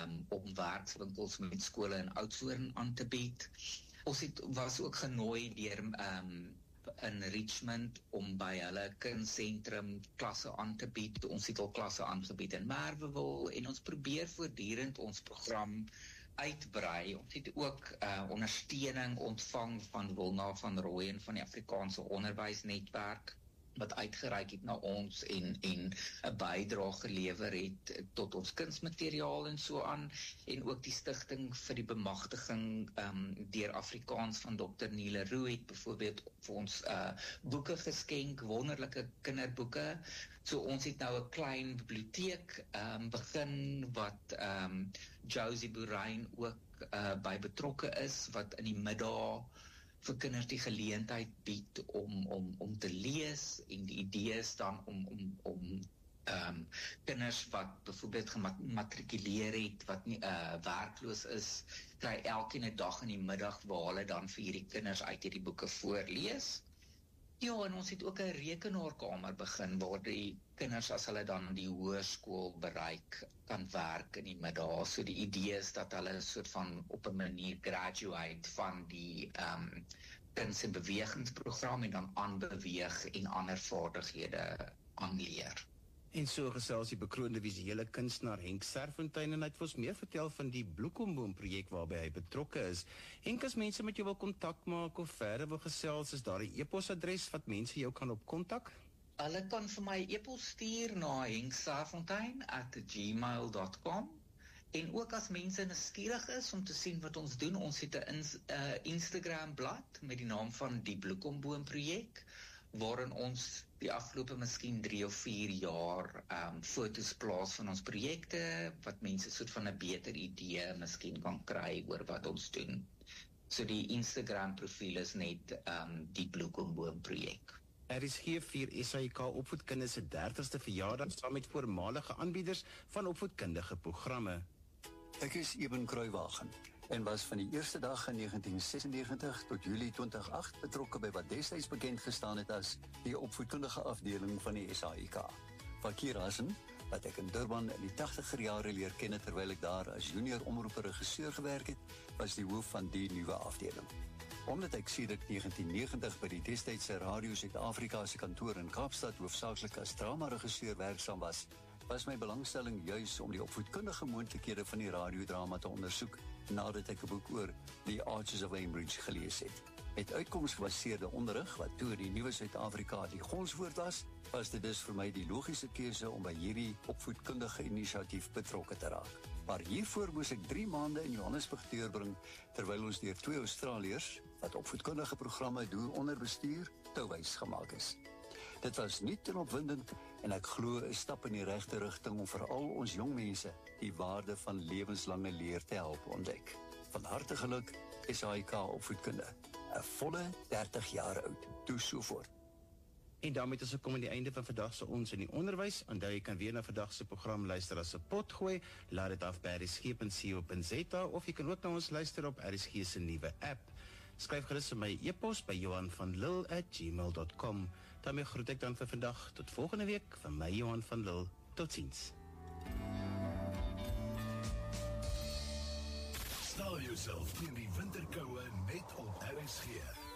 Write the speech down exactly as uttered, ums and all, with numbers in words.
um, om werkswinkels met skole in Oudtshoorn aan te bied. Ons het, was ook genooi deur um, in Richmond om by hulle kindsentrum klasse aan te bied. Ons het al klasse aangebied in Merwewil en ons probeer voortdurend ons program uitbrei. Ons het ook uh, ondersteuning ontvang van Wilna van Rooyen van die Afrikaanse Onderwysnetwerk wat uitgereik het na ons en en 'n bydrae gelewer het tot ons kunsmateriaal en so aan, en ook die stigting vir die bemagtiging um, deur Afrikaans van dokter Niele Roux het byvoorbeeld vir ons uh, boeke geskenk, wonderlike kinderboeke. So ons het nou 'n klein biblioteek um, begin wat um, Josie Boerrein ook uh, by betrokke is, wat in die middag vir kinders die geleentheid bied om, om, om te lees, en die idee is dan om, om, om um, kinders wat bijvoorbeeld gematrikuleer het, wat nie uh, werkloos is, kry elke 'n dag in die middag waar hulle dan vir hierdie kinders uit hierdie boeke voorlees. Ja, en ons het ook 'n rekenaarkamer begin waar die kinders, as hulle dan die hoërskool bereik, kan werk in die middag. So die idee is dat hulle 'n soort van op 'n manier graduate van die um, kuns- en bewegingsprogram en dan aanbeweeg en ander vaardighede aanleer. En so gesels die bekroonde visuele kunstenaar Henk Serfontein, en hy het vir ons meer vertel van die Bloekomboom projek waarby hy betrokke is. Henk, as mense met jou wil kontak maak of verder wil gesels, is daar 'n e-posadres wat mense jou kan op kontak? Hulle kan vir my e-pos stuur na henk serfontein at gmail dot com. En ook as mense nuuskierig is om te sien wat ons doen, ons het 'n uh, Instagram blad met die naam van die Bloekomboom projek, waarin ons die afgelope miskien drie of vier jaar um, foto's plaas van ons projekte, wat mense soort van 'n beter idee miskien kan kry oor wat ons doen. So die Instagram profiel is net um, die Bloekomboom projek. R S G vier S A I K opvoedkunde se dertigste verjaardag saam met voormalige aanbieders van opvoedkundige programme. Ek is Eben Kruiwagen en was van die eerste dag in negentien sesennegentig tot Julie twintig agt betrokke by wat destyds bekend gestaan het as die opvoedkundige afdeling van die S A I K. Fakir Hassen, wat ek in Durban in die tachtiger jare leer ken terwyl ek daar as junior omroeper regisseur gewerk het, was die hoof van die nuwe afdeling. Omdat ek sedert negentien negentig by die destydse Radio Suid-Afrika se kantoor in Kaapstad hoofsaaklik as drama-regisseur werksaam was, was my belangstelling juis om die opvoedkundige moontlikhede van die radiodrama te ondersoek, nadat ek 'n boek oor The Archers of Cambridge gelees het. Met uitkomsgebaseerde onderrig, wat toe die nuwe Suid-Afrika die gonswoord was, was dit dus vir my die logiese keuse om by hierdie opvoedkundige inisiatief betrokke te raak. Maar hiervoor moes ek drie maande in Johannesburg deurbring, terwyl ons deur twee Australiërs, wat opvoedkundige programme doen onder bestuur, touwys gemaak is. Dit was nuut en opwindend, en ek glo 'n stap in die regte rigting om veral ons jong mense die waarde van lewenslange leer te help ontdek. Van harte geluk, S A I K opvoedkunde. 'n volle dertig jaar oud. Toe so voort. En daarmee is ons gekom aan die einde van vandag se Ons in die Onderwys. Onthou jy kan weer na vandag se program luister as 'n potgooi. Laat dit af by r s g punt co punt z a of jy kan ook na ons luister op R S G se nuwe app. Skryf gerus vir my e-pos by johan van lille at gmail dot com. daarmee groet ek dan vir vandag. Tot volgende week van my Johan van Lille. Totsiens. Stel jouself teen die winterkoue net op R S G.